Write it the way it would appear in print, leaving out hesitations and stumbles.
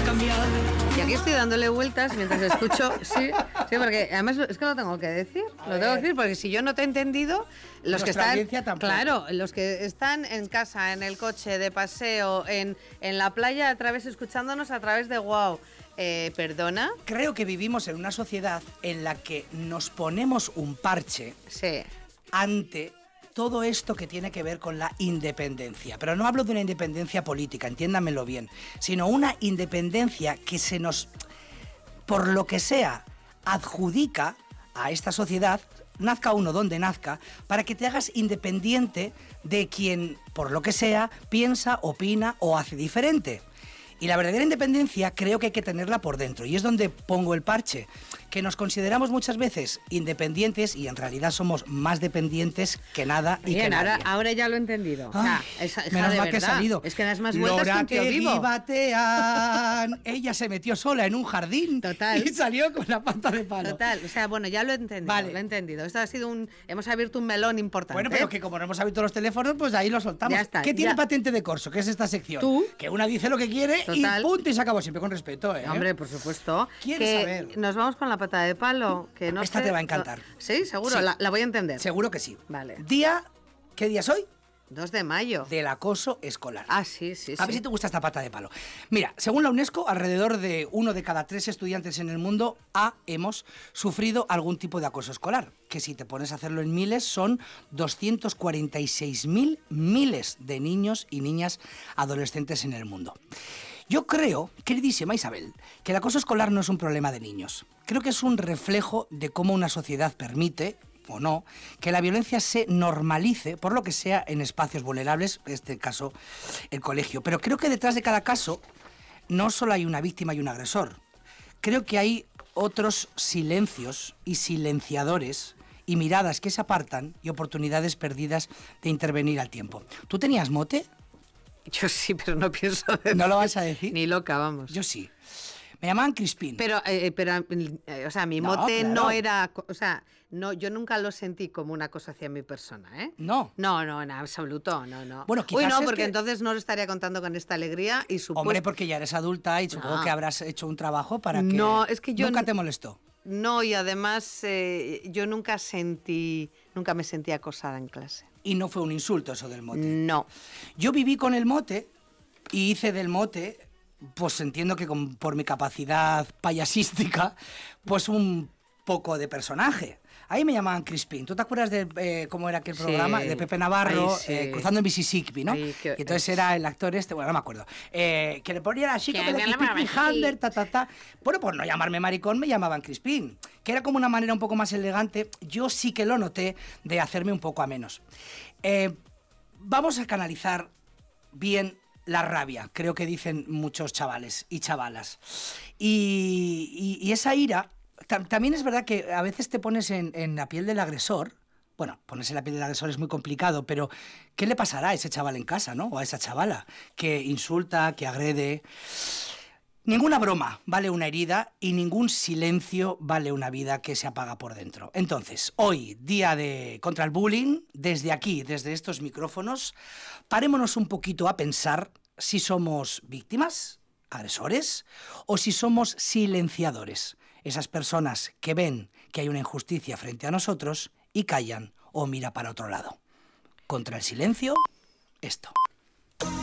Y aquí estoy dándole vueltas mientras escucho. Sí, sí, porque además es que lo tengo que decir. Lo tengo que decir porque si yo no te he entendido, los que están. Claro, los que están en casa, en el coche, de paseo, en la playa, escuchándonos a través de Wow. ¿Perdona? Creo que vivimos en una sociedad en la que nos ponemos un parche ante todo esto que tiene que ver con la independencia. Pero no hablo de una independencia política, entiéndamelo bien, sino una independencia que se nos, por lo que sea, adjudica a esta sociedad, nazca uno donde nazca, para que te hagas independiente de quien, por lo que sea, piensa, opina o hace diferente. Y la verdadera independencia creo que hay que tenerla por dentro. Y es donde pongo el parche. Que nos consideramos muchas veces independientes y en realidad somos más dependientes que nada y que nadie. Ahora ya lo he entendido. Menos mal que he salido. Es que das más vueltas que un tío vivo. Batean. Ella se metió sola en un jardín. Total. Y salió con la pata de palo. Total. O sea, bueno, ya lo he entendido. Vale. Lo he entendido. Esto ha sido hemos abierto un melón importante. Bueno, pero que como no hemos abierto los teléfonos, pues ahí lo soltamos. Ya está. ¿Qué tiene patente de corso? ¿Qué es esta sección? Tú. Que una dice lo que quiere. Total. Y punto y se acabó, siempre con respeto, ¿eh? Hombre, por supuesto. ¿Quieres saber? Nos vamos con la pata de palo, que no Esta te va a encantar. ¿Sí? ¿Seguro? Sí. La voy a entender. Seguro que sí. Vale. ¿Qué día es hoy? 2 de mayo. Del acoso escolar. Ah, sí. A ver si te gusta esta pata de palo. Mira, según la UNESCO, alrededor de 1 de cada 3 estudiantes en el mundo hemos sufrido algún tipo de acoso escolar, que si te pones a hacerlo en miles son 246.000 miles de niños y niñas adolescentes en el mundo. Yo creo, queridísima Isabel, que el acoso escolar no es un problema de niños. Creo que es un reflejo de cómo una sociedad permite, o no, que la violencia se normalice, por lo que sea, en espacios vulnerables, en este caso, el colegio. Pero creo que detrás de cada caso no solo hay una víctima y un agresor. Creo que hay otros silencios y silenciadores y miradas que se apartan y oportunidades perdidas de intervenir al tiempo. ¿Tú tenías mote? Yo sí, pero no pienso decir. ¿No lo vas a decir? Ni loca, vamos. Yo sí. Me llamaban Crispín. Pero o sea, mi mote claro. no era... O sea, no, yo nunca lo sentí como una cosa hacia mi persona, ¿eh? No. No, en absoluto, no. Bueno, quizás no, es porque que... entonces no lo estaría contando con esta alegría y supuesto... Hombre, porque ya eres adulta y supongo que habrás hecho un trabajo para que... No, es que yo... ¿Nunca te molestó? No, y además yo nunca me sentí acosada en clase. Y no fue un insulto eso del mote. No. Yo viví con el mote y hice del mote, pues entiendo que por mi capacidad payasística, pues un poco de personaje. Ahí me llamaban Crispín. ¿Tú te acuerdas de cómo era aquel programa? De Pepe Navarro, Cruzando en Mississippi, ¿no? Y entonces era el actor no me acuerdo. Que le ponía así como de Crispín Hander, Bueno, por no llamarme maricón, me llamaban Crispín. Que era como una manera un poco más elegante. Yo sí que lo noté de hacerme un poco a menos. Vamos a canalizar bien la rabia, creo que dicen muchos chavales y chavalas. Y esa ira... También es verdad que a veces te pones en la piel del agresor. Bueno, ponerse en la piel del agresor es muy complicado, pero ¿qué le pasará a ese chaval en casa, no? O a esa chavala que insulta, que agrede. Ninguna broma vale una herida y ningún silencio vale una vida que se apaga por dentro. Entonces, hoy, día contra el bullying, desde aquí, desde estos micrófonos, parémonos un poquito a pensar si somos víctimas, agresores, o si somos silenciadores. Esas personas que ven que hay una injusticia frente a nosotros y callan o mira para otro lado. Contra el silencio, esto.